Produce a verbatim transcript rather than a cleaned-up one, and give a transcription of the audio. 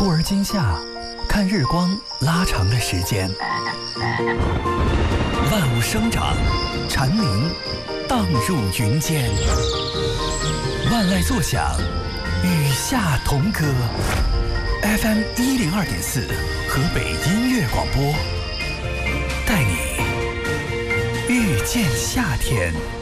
忽而今夏，看日光拉长了时间。万物生长，蝉鸣荡入云间。万籁作响，与夏同歌。F M 一零二点四，河北音乐广播，带你遇见夏天。